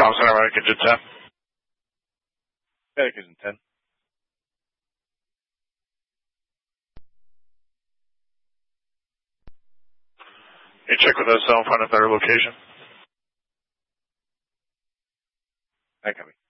Call center, American Jet 10. American 10. You check with us on front of their location. I copy.